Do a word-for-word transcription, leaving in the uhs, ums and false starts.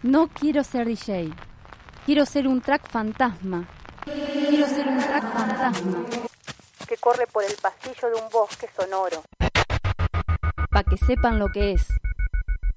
No quiero ser D J. Quiero ser un track fantasma. Quiero ser un track fantasma. Que corre por el pasillo de un bosque sonoro. Pa' que sepan lo que es.